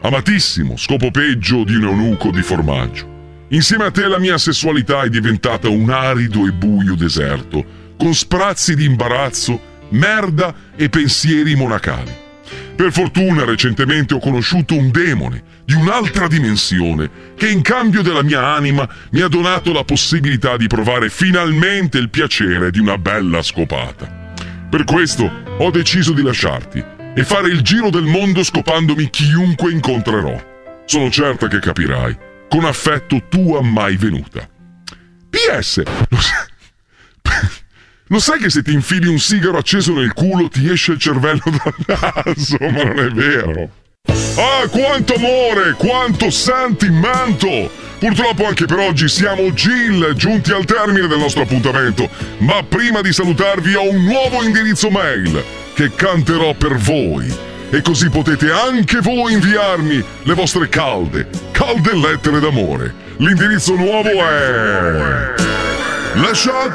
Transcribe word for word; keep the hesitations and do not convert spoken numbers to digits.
Amatissimo, scopo peggio di un eunuco di formaggio. Insieme a te la mia sessualità è diventata un arido e buio deserto, con sprazzi di imbarazzo, merda e pensieri monacali. Per fortuna recentemente ho conosciuto un demone di un'altra dimensione che in cambio della mia anima mi ha donato la possibilità di provare finalmente il piacere di una bella scopata. Per questo ho deciso di lasciarti e fare il giro del mondo scopandomi chiunque incontrerò. Sono certa che capirai. Con affetto, tua mai venuta. P S Lo sai, lo sai che se ti infili un sigaro acceso nel culo ti esce il cervello dal naso? Ma non è vero. Ah, quanto amore, quanto sentimento! Purtroppo anche per oggi siamo Gill, giunti al termine del nostro appuntamento. Ma prima di salutarvi ho un nuovo indirizzo mail che canterò per voi. E così potete anche voi inviarmi le vostre calde, calde lettere d'amore. L'indirizzo nuovo è... Lasciate